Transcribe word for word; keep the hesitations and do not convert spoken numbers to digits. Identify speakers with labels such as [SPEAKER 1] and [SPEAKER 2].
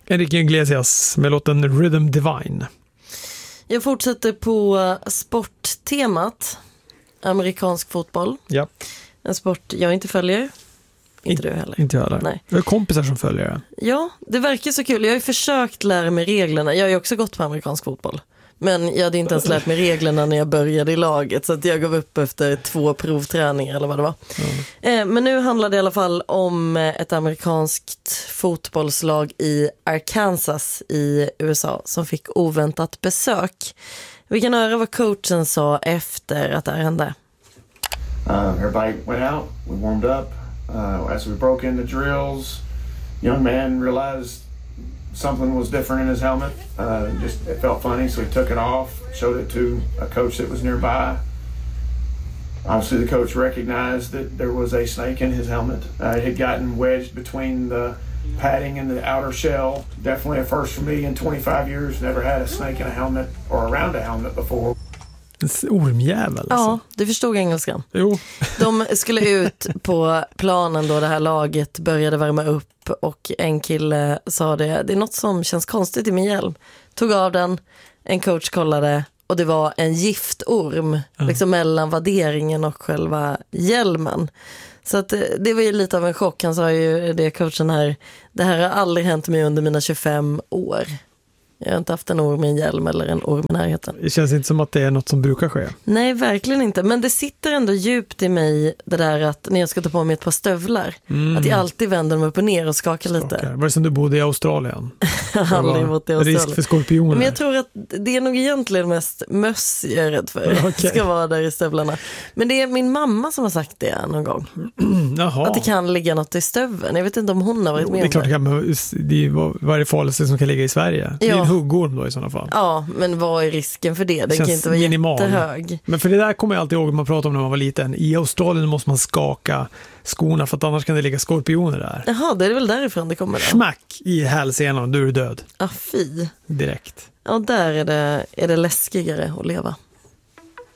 [SPEAKER 1] Enrique Iglesias med låten Rhythm Divine.
[SPEAKER 2] Jag fortsätter på sporttemat. Amerikansk fotboll.
[SPEAKER 1] Ja.
[SPEAKER 2] En sport jag inte följer. Inte
[SPEAKER 1] In,
[SPEAKER 2] du heller.
[SPEAKER 1] Inte jag heller.
[SPEAKER 2] Nej.
[SPEAKER 1] Jag har kompisar som följer det.
[SPEAKER 2] Ja, det verkar så kul. Jag har ju försökt lära mig reglerna. Jag har ju också gått på amerikansk fotboll. Men jag hade inte ens lärt mig reglerna när jag började i laget. Så att jag gav upp efter två provträningar eller vad det var. Mm. Men nu handlar det i alla fall om ett amerikanskt fotbollslag i Arkansas i U S A som fick oväntat besök. Vi kan höra vad coachen sa efter att det här hände.
[SPEAKER 3] Uh, everybody went out, we warmed up. Uh, as we broke into drills, young man realized something was different in his helmet. Uh, just it felt funny, so he took it off, showed it to a coach that was nearby. Obviously, the coach recognized that there was a snake in his helmet. Uh, it had gotten wedged between the padding and the outer shell. Definitely a first for me in twenty-five years. Never had a snake in a helmet or around a helmet before.
[SPEAKER 1] Ormjävel alltså.
[SPEAKER 2] Ja, du förstod engelskan.
[SPEAKER 1] Jo.
[SPEAKER 2] De skulle ut på planen då det här laget började värma upp och en kille sa det, det är något som känns konstigt i min hjälm. Tog av den, en coach kollade och det var en giftorm mm. liksom mellan vadderingen och själva hjälmen. Så att det var ju lite av en chock. Han sa ju det, coachen här, det här har aldrig hänt mig under mina tjugofem år. Jag har inte haft en orm i en hjälm eller en orm i närheten.
[SPEAKER 1] Det känns inte som att det är något som brukar ske.
[SPEAKER 2] Nej, verkligen inte. Men det sitter ändå djupt i mig det där att när jag ska ta på mig ett par stövlar mm. att jag alltid vänder mig upp och ner och skakar, skakar. lite.
[SPEAKER 1] Var det som du bodde i Australien?
[SPEAKER 2] Jag har aldrig bott i Australien.
[SPEAKER 1] Risk för skorpioner.
[SPEAKER 2] Men jag tror att det är nog egentligen mest möss jag är rädd för. Okay. Ska vara där i stövlarna. Men det är min mamma som har sagt det någon gång.
[SPEAKER 1] Jaha.
[SPEAKER 2] Att det kan ligga något i stöveln. Jag vet inte om hon har varit
[SPEAKER 1] jo,
[SPEAKER 2] med
[SPEAKER 1] det är klart
[SPEAKER 2] det.
[SPEAKER 1] Kan, det är, vad är det farligaste som kan ligga i Sverige? Ja. Det är en huggorm då i sådana fall.
[SPEAKER 2] Ja, men vad är risken för det? Den kan inte vara minimal. Jättehög.
[SPEAKER 1] Men för det där kommer jag alltid ihåg att man pratade om när man var liten. I Australien måste man skaka skorna för att annars kan det ligga skorpioner där.
[SPEAKER 2] Jaha, det är väl därifrån det kommer då.
[SPEAKER 1] Smack i hälsenan, du är död.
[SPEAKER 2] Ah, fy.
[SPEAKER 1] Direkt.
[SPEAKER 2] Ja, där är det, är det läskigare att leva.